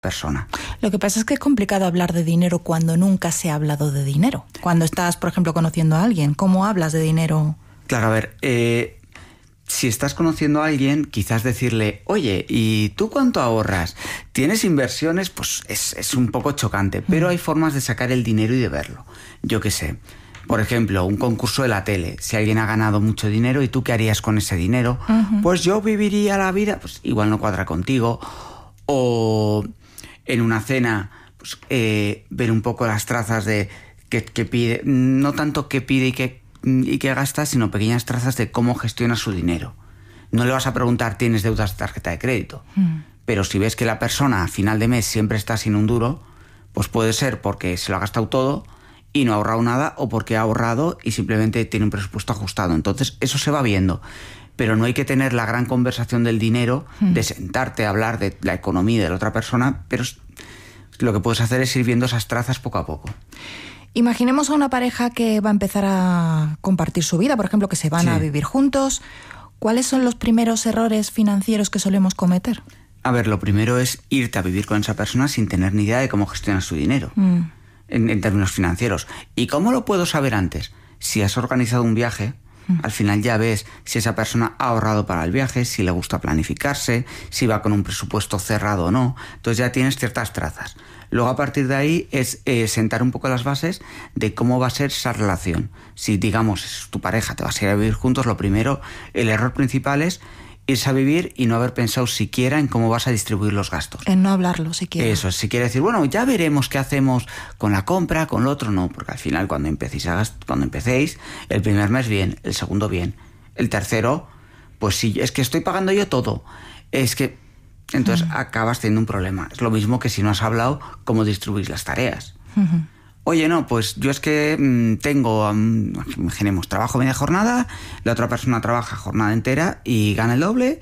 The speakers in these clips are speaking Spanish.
persona. Lo que pasa es que es complicado hablar de dinero cuando nunca se ha hablado de dinero. Cuando estás, por ejemplo, conociendo a alguien, ¿cómo hablas de dinero? Claro, a ver, si estás conociendo a alguien, quizás decirle, oye, ¿y tú cuánto ahorras? ¿Tienes inversiones? Pues es un poco chocante, pero hay formas de sacar el dinero y de verlo. Yo qué sé, por ejemplo, un concurso de la tele. Si alguien ha ganado mucho dinero, ¿y tú qué harías con ese dinero? Pues yo viviría la vida, pues igual no cuadra contigo. O en una cena, pues ver un poco las trazas de que pide, no tanto qué pide y qué gasta, sino pequeñas trazas de cómo gestiona su dinero. No le vas a preguntar, ¿tienes deudas de tarjeta de crédito? Pero si ves que la persona a final de mes siempre está sin un duro, pues puede ser porque se lo ha gastado todo y no ha ahorrado nada, o porque ha ahorrado y simplemente tiene un presupuesto ajustado. Entonces eso se va viendo. Pero no hay que tener la gran conversación del dinero, de sentarte a hablar de la economía de la otra persona, pero lo que puedes hacer es ir viendo esas trazas poco a poco. Imaginemos a una pareja que va a empezar a compartir su vida, por ejemplo, que se van a vivir juntos. ¿Cuáles son los primeros errores financieros que solemos cometer? A ver, lo primero es irte a vivir con esa persona sin tener ni idea de cómo gestiona su dinero, en términos financieros. ¿Y cómo lo puedo saber antes? Si has organizado un viaje, al final ya ves si esa persona ha ahorrado para el viaje, si le gusta planificarse, si va con un presupuesto cerrado o no. Entonces ya tienes ciertas trazas. Luego, a partir de ahí, es sentar un poco las bases de cómo va a ser esa relación. Si, digamos, es tu pareja, te vas a ir a vivir juntos, lo primero, el error principal es irse a vivir y no haber pensado siquiera en cómo vas a distribuir los gastos. En no hablarlo siquiera. Eso es, si quiere decir, bueno, ya veremos qué hacemos con la compra, con lo otro, no, porque al final cuando empecéis, el primer mes bien, el segundo bien, el tercero, pues sí, es que estoy pagando yo todo, es que entonces acabas teniendo un problema. Es lo mismo que si no has hablado cómo distribuís las tareas. Oye, no, pues yo es que tengo, imaginemos, trabajo media jornada, la otra persona trabaja jornada entera y gana el doble,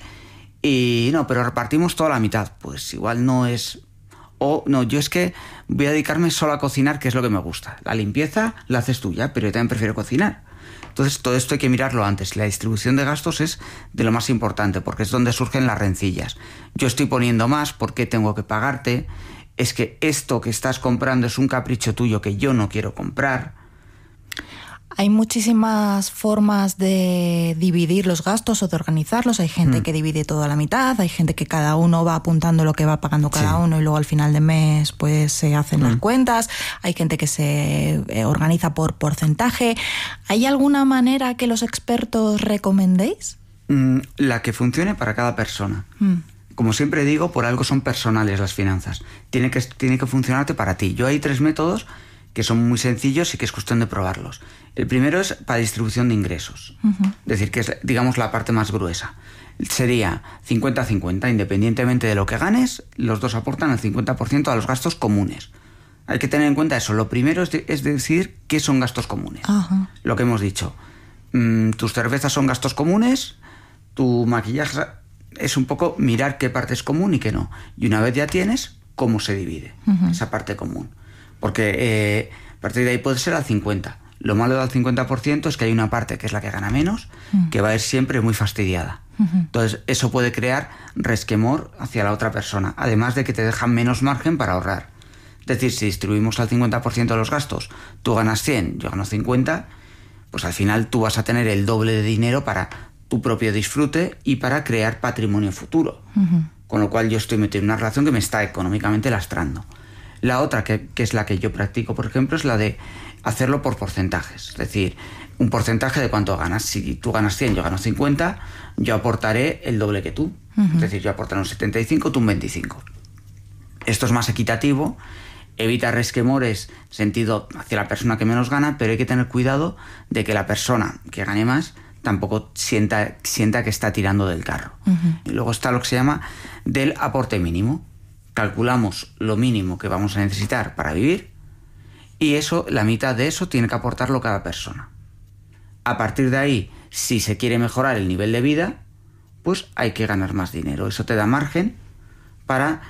y no, pero repartimos toda la mitad. Pues igual no es... O no, yo es que voy a dedicarme solo a cocinar, que es lo que me gusta. La limpieza la haces tú ya, pero yo también prefiero cocinar. Entonces todo esto hay que mirarlo antes. La distribución de gastos es de lo más importante, porque es donde surgen las rencillas. Yo estoy poniendo más, ¿por qué tengo que pagarte? Es que esto que estás comprando es un capricho tuyo que yo no quiero comprar. Hay muchísimas formas de dividir los gastos o de organizarlos. Hay gente que divide todo a la mitad, hay gente que cada uno va apuntando lo que va pagando cada uno y luego al final de mes pues se hacen las cuentas. Hay gente que se organiza por porcentaje. ¿Hay alguna manera que los expertos recomendéis? La que funcione para cada persona. Como siempre digo, por algo son personales las finanzas. Tiene que funcionarte para ti. Yo hay 3 métodos que son muy sencillos y que es cuestión de probarlos. El primero es para distribución de ingresos. Es decir, que es, digamos, la parte más gruesa. Sería 50-50, independientemente de lo que ganes, los dos aportan el 50% a los gastos comunes. Hay que tener en cuenta eso. Lo primero es decir qué son gastos comunes. Lo que hemos dicho. Tus cervezas son gastos comunes, tu maquillaje es un poco mirar qué parte es común y qué no. Y una vez ya tienes, cómo se divide esa parte común. Porque a partir de ahí puede ser al 50%. Lo malo del 50% es que hay una parte que es la que gana menos, que va a ir siempre muy fastidiada. Entonces eso puede crear resquemor hacia la otra persona, además de que te dejan menos margen para ahorrar. Es decir, si distribuimos al 50% de los gastos, tú ganas 100, yo gano 50, pues al final tú vas a tener el doble de dinero para tu propio disfrute y para crear patrimonio futuro. Con lo cual yo estoy metido en una relación que me está económicamente lastrando. La otra, que es la que yo practico, por ejemplo, es la de hacerlo por porcentajes. Es decir, un porcentaje de cuánto ganas. Si tú ganas 100, yo gano 50, yo aportaré el doble que tú. Es decir, yo aportaré un 75, tú un 25. Esto es más equitativo, evita resquemores sentido hacia la persona que menos gana, pero hay que tener cuidado de que la persona que gane más tampoco sienta que está tirando del carro. Y luego está lo que se llama del aporte mínimo. Calculamos lo mínimo que vamos a necesitar para vivir y eso, la mitad de eso tiene que aportarlo cada persona. A partir de ahí, si se quiere mejorar el nivel de vida, pues hay que ganar más dinero. Eso te da margen para,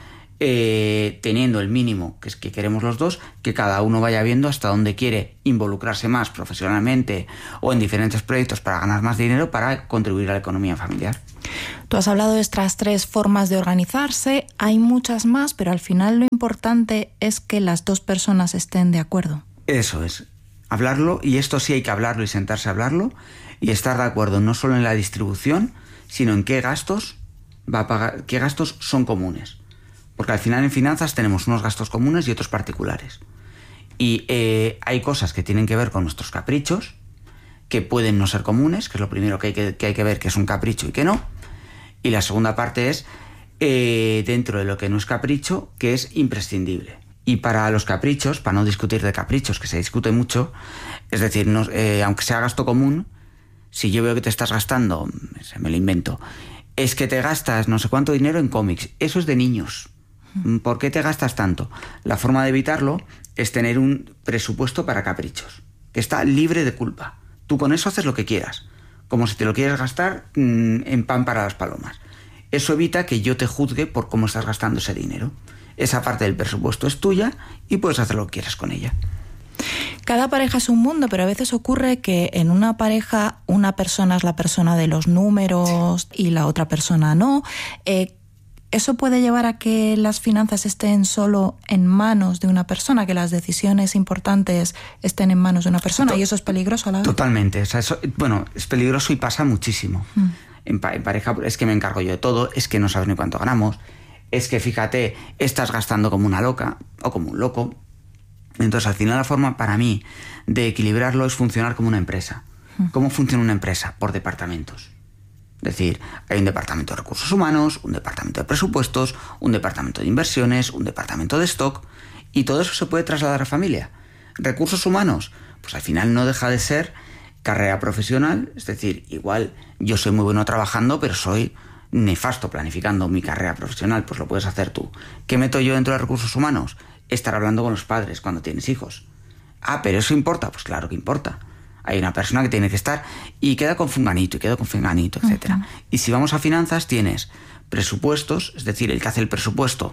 teniendo el mínimo que es que queremos los dos, que cada uno vaya viendo hasta dónde quiere involucrarse más profesionalmente o en diferentes proyectos para ganar más dinero para contribuir a la economía familiar. Tú has hablado de estas 3 formas de organizarse, hay muchas más, pero al final lo importante es que las 2 personas estén de acuerdo. Eso es, hablarlo, y esto sí hay que hablarlo y sentarse a hablarlo y estar de acuerdo no solo en la distribución, sino en qué gastos va a pagar, qué gastos son comunes. Porque al final en finanzas tenemos unos gastos comunes y otros particulares. Y hay cosas que tienen que ver con nuestros caprichos, que pueden no ser comunes, que es lo primero que hay que ver que es un capricho y que no. Y la segunda parte es, dentro de lo que no es capricho, que es imprescindible. Y para los caprichos, para no discutir de caprichos, que se discute mucho, es decir, no, aunque sea gasto común, si yo veo que te estás gastando, me lo invento, es que te gastas no sé cuánto dinero en cómics, eso es de niños. ¿Por qué te gastas tanto? La forma de evitarlo es tener un presupuesto para caprichos, que está libre de culpa. Tú con eso haces lo que quieras, como si te lo quieres gastar en pan para las palomas. Eso evita que yo te juzgue por cómo estás gastando ese dinero. Esa parte del presupuesto es tuya y puedes hacer lo que quieras con ella. Cada pareja es un mundo, pero a veces ocurre que en una pareja una persona es la persona de los números y la otra persona no. ¿Eso puede llevar a que las finanzas estén solo en manos de una persona, que las decisiones importantes estén en manos de una persona? ¿Y eso es peligroso a la vez? Totalmente. O sea, eso, bueno, es peligroso y pasa muchísimo. En pareja es que me encargo yo de todo, es que no sabes ni cuánto ganamos, es que fíjate, estás gastando como una loca o como un loco. Entonces, al final la forma para mí de equilibrarlo es funcionar como una empresa. ¿Cómo funciona una empresa? Por departamentos. Es decir, hay un departamento de recursos humanos, un departamento de presupuestos, un departamento de inversiones, un departamento de stock, y todo eso se puede trasladar a familia. Recursos humanos, pues al final no deja de ser carrera profesional, es decir, igual yo soy muy bueno trabajando, pero soy nefasto planificando mi carrera profesional, pues lo puedes hacer tú. ¿Qué meto yo dentro de recursos humanos? Estar hablando con los padres cuando tienes hijos. Ah, pero eso importa, pues claro que importa. Hay una persona que tiene que estar y queda con fulanito y queda con fulanito, etc. Y si vamos a finanzas, tienes presupuestos, es decir, el que hace el presupuesto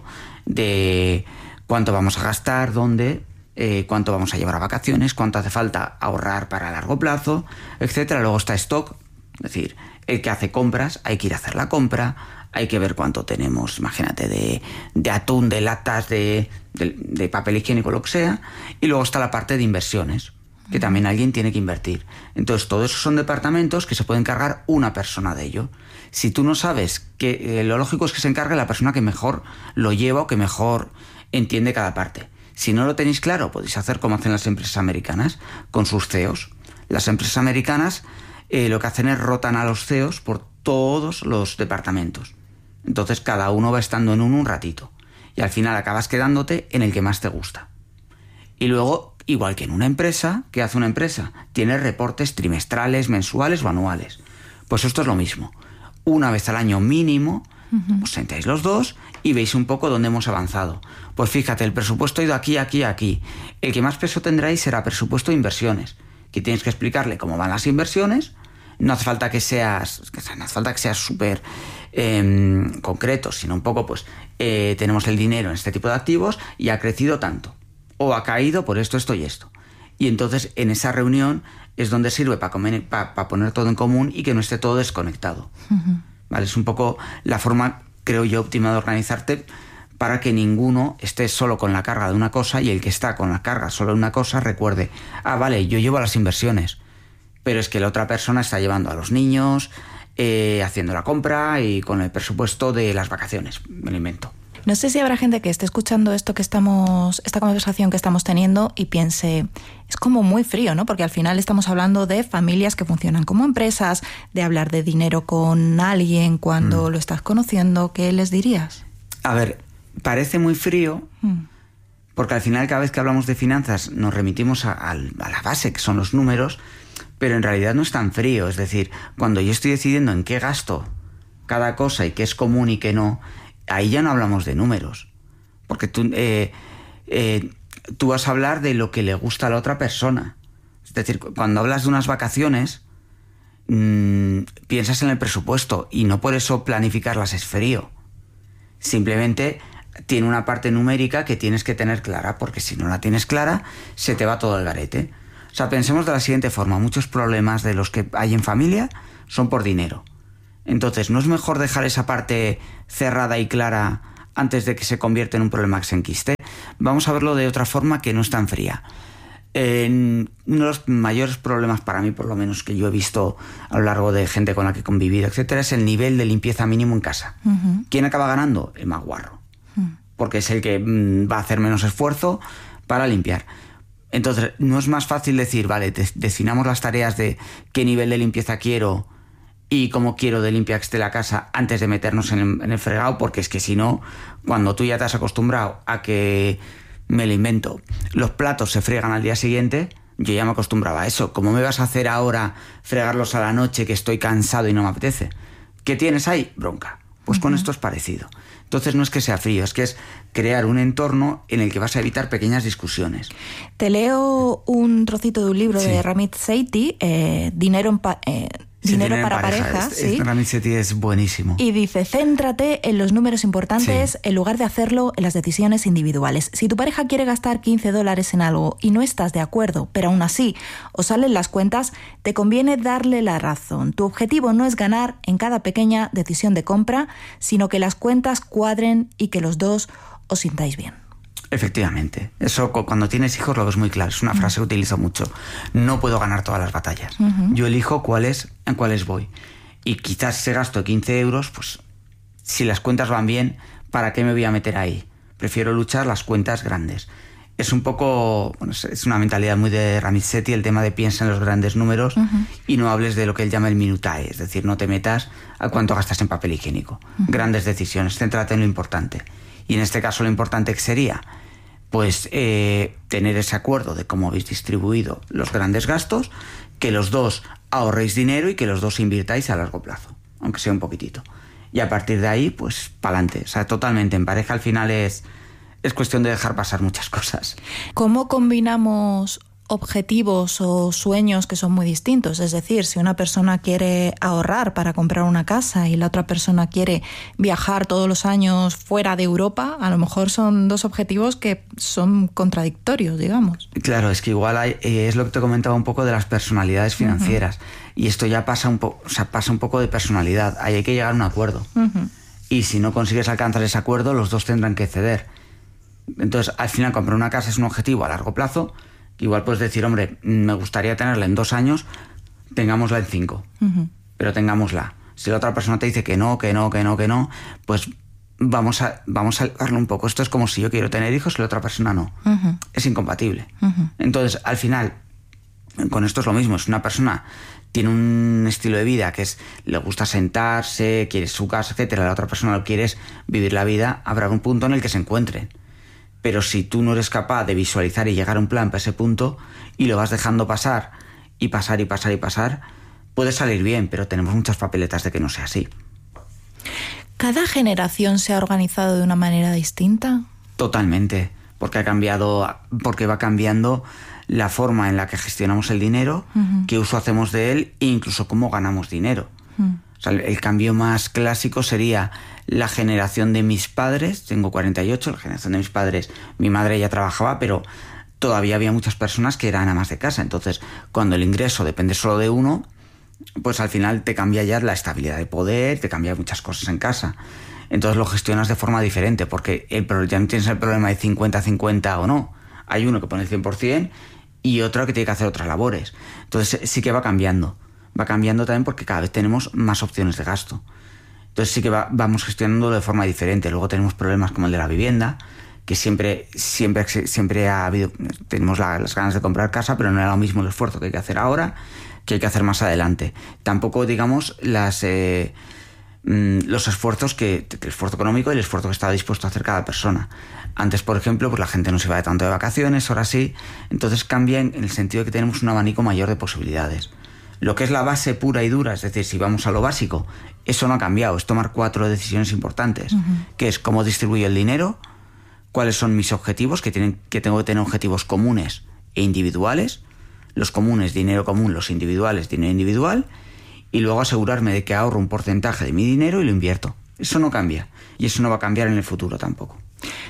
de cuánto vamos a gastar, dónde, cuánto vamos a llevar a vacaciones, cuánto hace falta ahorrar para largo plazo, etc. Luego está stock, es decir, el que hace compras, hay que ir a hacer la compra, hay que ver cuánto tenemos, imagínate, de atún, de latas, de papel higiénico, lo que sea. Y luego está la parte de inversiones, que también alguien tiene que invertir. Entonces, todos esos son departamentos que se puede encargar una persona de ello. Si tú no sabes, que lo lógico es que se encargue la persona que mejor lo lleva o que mejor entiende cada parte. Si no lo tenéis claro, podéis hacer como hacen las empresas americanas, con sus CEOs. Las empresas americanas lo que hacen es rotan a los CEOs por todos los departamentos. Entonces, cada uno va estando en un ratito. Y al final acabas quedándote en el que más te gusta. Y luego, igual que en una empresa, ¿qué hace una empresa? Tiene reportes trimestrales, mensuales o anuales. Pues esto es lo mismo. Una vez al año mínimo, os sentáis los dos y veis un poco dónde hemos avanzado. Pues fíjate, el presupuesto ha ido aquí, aquí, aquí. El que más peso tendráis será presupuesto de inversiones, que tienes que explicarle cómo van las inversiones. No hace falta que seas súper concreto, sino un poco, pues, tenemos el dinero en este tipo de activos y ha crecido tanto. O ha caído por esto, esto y esto. Y entonces en esa reunión es donde sirve para poner todo en común y que no esté todo desconectado. ¿Vale? Es un poco la forma, creo yo, óptima de organizarte para que ninguno esté solo con la carga de una cosa y el que está con la carga solo de una cosa recuerde, ah, vale, yo llevo las inversiones, pero es que la otra persona está llevando a los niños, haciendo la compra y con el presupuesto de las vacaciones, me lo invento. No sé si habrá gente que esté escuchando esta conversación que estamos teniendo y piense, es como muy frío, ¿no? Porque al final estamos hablando de familias que funcionan como empresas, de hablar de dinero con alguien cuando lo estás conociendo. ¿Qué les dirías? A ver, parece muy frío porque al final cada vez que hablamos de finanzas nos remitimos a la base, que son los números, pero en realidad no es tan frío. Es decir, cuando yo estoy decidiendo en qué gasto cada cosa y qué es común y qué no, ahí ya no hablamos de números, porque tú vas a hablar de lo que le gusta a la otra persona. Es decir, cuando hablas de unas vacaciones, piensas en el presupuesto y no por eso planificarlas es frío. Simplemente tiene una parte numérica que tienes que tener clara, porque si no la tienes clara, se te va todo al garete. O sea, pensemos de la siguiente forma: muchos problemas de los que hay en familia son por dinero. Entonces, ¿no es mejor dejar esa parte cerrada y clara antes de que se convierta en un problema que se enquiste? Vamos a verlo de otra forma que no es tan fría. Uno de los mayores problemas para mí, por lo menos que yo he visto a lo largo de gente con la que he convivido, etcétera, es el nivel de limpieza mínimo en casa. ¿Quién acaba ganando? El más guarro. Porque es el que va a hacer menos esfuerzo para limpiar. Entonces, ¿no es más fácil decir, vale, definamos las tareas de qué nivel de limpieza quiero y cómo quiero de limpia que esté la casa antes de meternos en el fregado? Porque es que si no, cuando tú ya te has acostumbrado a que, me lo invento, los platos se fregan al día siguiente, yo ya me acostumbraba a eso. ¿Cómo me vas a hacer ahora fregarlos a la noche que estoy cansado y no me apetece? ¿Qué tienes ahí? Bronca. Pues con esto es parecido. Entonces no es que sea frío, es que es crear un entorno en el que vas a evitar pequeñas discusiones. Te leo un trocito de un libro de Ramit Sethi, Dinero para parejas. Sí. Ramit Sethi es buenísimo. Y dice, céntrate en los números importantes en lugar de hacerlo en las decisiones individuales. Si tu pareja quiere gastar $15 en algo y no estás de acuerdo, pero aún así os salen las cuentas, te conviene darle la razón. Tu objetivo no es ganar en cada pequeña decisión de compra, sino que las cuentas cuadren y que los dos os sintáis bien. Efectivamente. Eso cuando tienes hijos lo ves muy claro. Es una frase que utilizo mucho. No puedo ganar todas las batallas. Yo elijo en cuáles voy. Y quizás ese gasto de 15 euros, pues si las cuentas van bien, ¿para qué me voy a meter ahí? Prefiero luchar las cuentas grandes. Es un poco, bueno, es una mentalidad muy de Ramit Sethi, el tema de piensa en los grandes números y no hables de lo que él llama el minutae, es decir, no te metas a cuánto gastas en papel higiénico. Grandes decisiones, céntrate en lo importante. Y en este caso lo importante que sería, pues tener ese acuerdo de cómo habéis distribuido los grandes gastos, que los dos ahorréis dinero y que los dos invirtáis a largo plazo, aunque sea un poquitito. Y a partir de ahí, pues pa'lante. O sea, totalmente. En pareja al final es cuestión de dejar pasar muchas cosas. ¿Cómo combinamos objetivos o sueños que son muy distintos? Es decir, si una persona quiere ahorrar para comprar una casa y la otra persona quiere viajar todos los años fuera de Europa, a lo mejor son dos objetivos que son contradictorios, digamos. Claro, es que igual es lo que te comentaba un poco de las personalidades financieras. Y esto ya pasa un poco de personalidad. Ahí hay que llegar a un acuerdo. Y si no consigues alcanzar ese acuerdo, los dos tendrán que ceder. Entonces, al final, comprar una casa es un objetivo a largo plazo. Igual puedes decir, hombre, me gustaría tenerla en 2 años, tengámosla en 5, pero tengámosla. Si la otra persona te dice que no, pues vamos a elevarlo un poco. Esto es como si yo quiero tener hijos y la otra persona no. Es incompatible. Entonces, al final, con esto es lo mismo. Si una persona tiene un estilo de vida que le gusta sentarse, quiere su casa, etcétera, la otra persona lo quiere es vivir la vida, habrá un punto en el que se encuentren. Pero si tú no eres capaz de visualizar y llegar a un plan para ese punto y lo vas dejando pasar, puede salir bien, pero tenemos muchas papeletas de que no sea así. ¿Cada generación se ha organizado de una manera distinta? Totalmente, porque va cambiando la forma en la que gestionamos el dinero, qué uso hacemos de él e incluso cómo ganamos dinero. O sea, el cambio más clásico sería la generación de mis padres. Tengo 48, la generación de mis padres, mi madre ya trabajaba, pero todavía había muchas personas que eran amas de casa. Entonces, cuando el ingreso depende solo de uno, pues al final te cambia ya la estabilidad de poder, te cambia muchas cosas en casa. Entonces lo gestionas de forma diferente, porque ya no tienes el problema de 50-50 o no. Hay uno que pone el 100% y otro que tiene que hacer otras labores. Entonces sí que va cambiando. Va cambiando también porque cada vez tenemos más opciones de gasto. Entonces sí que vamos gestionándolo de forma diferente. Luego tenemos problemas como el de la vivienda, que siempre ha habido, tenemos las ganas de comprar casa, pero no era lo mismo el esfuerzo que hay que hacer ahora que hay que hacer más adelante. Tampoco, digamos, los esfuerzos el esfuerzo económico y el esfuerzo que estaba dispuesto a hacer cada persona. Antes, por ejemplo, pues la gente no se iba de tanto de vacaciones, ahora sí. Entonces cambia en el sentido de que tenemos un abanico mayor de posibilidades. Lo que es la base pura y dura, es decir, si vamos a lo básico, eso no ha cambiado, es tomar 4 decisiones importantes, que es cómo distribuyo el dinero, cuáles son mis objetivos, que tengo que tener objetivos comunes e individuales, los comunes, dinero común, los individuales, dinero individual, y luego asegurarme de que ahorro un porcentaje de mi dinero y lo invierto. Eso no cambia, y eso no va a cambiar en el futuro tampoco.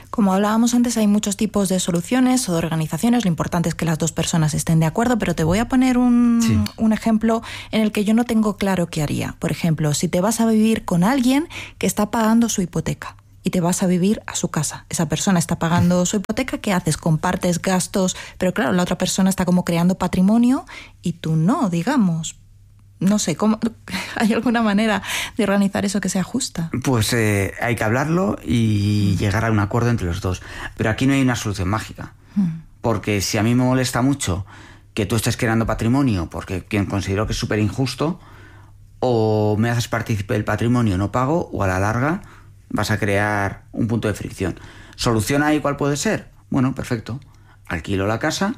Como hablábamos antes, hay muchos tipos de soluciones o de organizaciones. Lo importante es que las dos personas estén de acuerdo, pero te voy a poner un ejemplo en el que yo no tengo claro qué haría. Por ejemplo, si te vas a vivir con alguien que está pagando su hipoteca y te vas a vivir a su casa. Esa persona está pagando su hipoteca, ¿qué haces? Compartes gastos, pero claro, la otra persona está como creando patrimonio y tú no, digamos. No sé, ¿cómo? ¿Hay alguna manera de organizar eso que sea justa? Pues hay que hablarlo y llegar a un acuerdo entre los dos. Pero aquí no hay una solución mágica. Porque si a mí me molesta mucho que tú estés creando patrimonio porque quien considero que es súper injusto, o me haces partícipe del patrimonio, no pago, o a la larga vas a crear un punto de fricción. ¿Solución ahí cuál puede ser? Bueno, perfecto. Alquilo la casa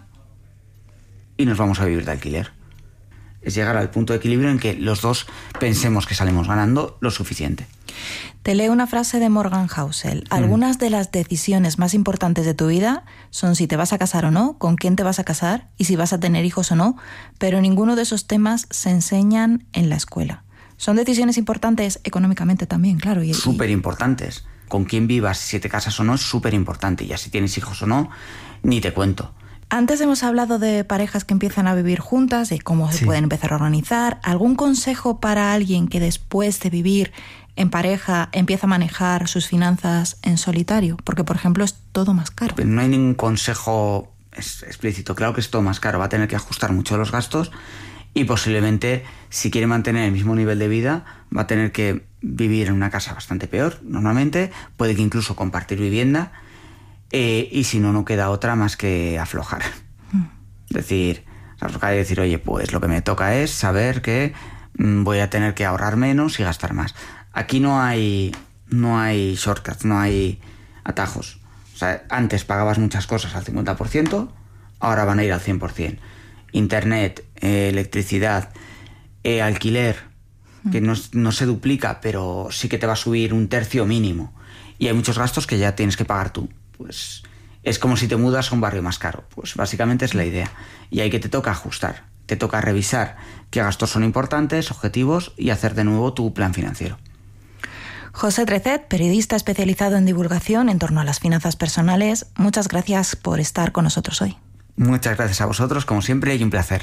y nos vamos a vivir de alquiler. Es llegar al punto de equilibrio en que los dos pensemos que salimos ganando lo suficiente. Te leo una frase de Morgan Housel. Algunas de las decisiones más importantes de tu vida son si te vas a casar o no, con quién te vas a casar y si vas a tener hijos o no, pero ninguno de esos temas se enseñan en la escuela. Son decisiones importantes económicamente también, claro. Súper importantes. Con quién vivas, si te casas o no, es súper importante. Ya si tienes hijos o no, ni te cuento. Antes hemos hablado de parejas que empiezan a vivir juntas, de cómo se pueden empezar a organizar. ¿Algún consejo para alguien que después de vivir en pareja empieza a manejar sus finanzas en solitario? Porque, por ejemplo, es todo más caro. Pero no hay ningún consejo explícito. Claro que es todo más caro. Va a tener que ajustar mucho los gastos y posiblemente, si quiere mantener el mismo nivel de vida, va a tener que vivir en una casa bastante peor. Normalmente puede que incluso compartir vivienda. Y si no, no queda otra más que aflojar. Es decir, aflojar y decir, oye, pues lo que me toca es saber que voy a tener que ahorrar menos y gastar más. Aquí no hay shortcuts, no hay atajos. O sea, antes pagabas muchas cosas al 50%, ahora van a ir al 100%. Internet, electricidad, alquiler, que no se duplica, pero sí que te va a subir un tercio mínimo. Y hay muchos gastos que ya tienes que pagar tú. Pues es como si te mudas a un barrio más caro. Pues básicamente es la idea. Y ahí que te toca ajustar. Te toca revisar qué gastos son importantes, objetivos, y hacer de nuevo tu plan financiero. José Trecet, periodista especializado en divulgación en torno a las finanzas personales, muchas gracias por estar con nosotros hoy. Muchas gracias a vosotros, como siempre, y un placer.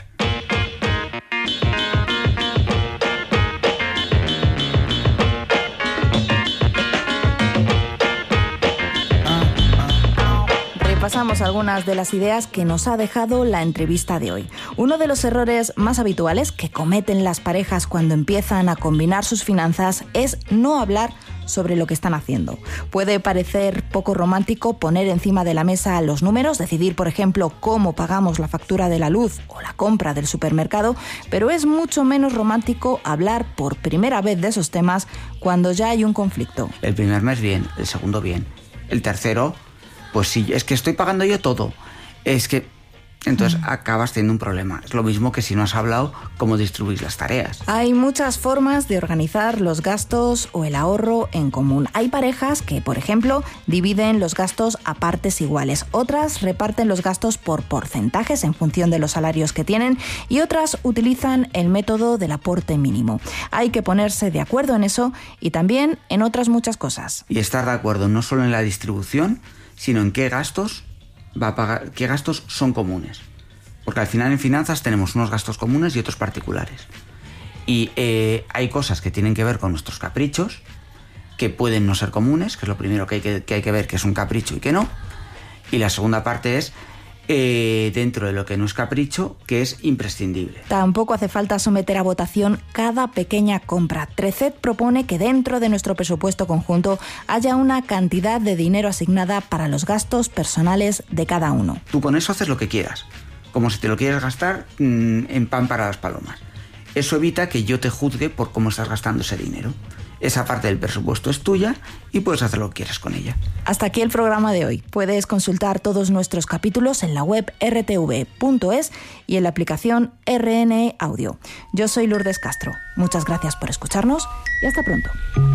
Repasamos algunas de las ideas que nos ha dejado la entrevista de hoy. Uno de los errores más habituales que cometen las parejas cuando empiezan a combinar sus finanzas es no hablar sobre lo que están haciendo. Puede parecer poco romántico poner encima de la mesa los números, decidir, por ejemplo, cómo pagamos la factura de la luz o la compra del supermercado, pero es mucho menos romántico hablar por primera vez de esos temas cuando ya hay un conflicto. El primer mes bien, el segundo bien, el tercero, pues sí, es que estoy pagando yo todo. Es que entonces acabas teniendo un problema. Es lo mismo que si no has hablado cómo distribuís las tareas. Hay muchas formas de organizar los gastos o el ahorro en común. Hay parejas que, por ejemplo, dividen los gastos a partes iguales. Otras reparten los gastos por porcentajes en función de los salarios que tienen y otras utilizan el método del aporte mínimo. Hay que ponerse de acuerdo en eso y también en otras muchas cosas. Y estar de acuerdo no solo en la distribución, sino en qué gastos va a pagar, qué gastos son comunes. Porque al final en finanzas tenemos unos gastos comunes y otros particulares. Y hay cosas que tienen que ver con nuestros caprichos, que pueden no ser comunes, que es lo primero que hay que ver que es un capricho y que no. Y la segunda parte es dentro de lo que no es capricho, que es imprescindible. Tampoco hace falta someter a votación cada pequeña compra. Trecet propone que dentro de nuestro presupuesto conjunto haya una cantidad de dinero asignada para los gastos personales de cada uno. Tú con eso haces lo que quieras, como si te lo quieres gastar en pan para las palomas. Eso evita que yo te juzgue por cómo estás gastando ese dinero. Esa parte del presupuesto es tuya y puedes hacer lo que quieras con ella. Hasta aquí el programa de hoy. Puedes consultar todos nuestros capítulos en la web rtv.es y en la aplicación RNE Audio. Yo soy Lourdes Castro. Muchas gracias por escucharnos y hasta pronto.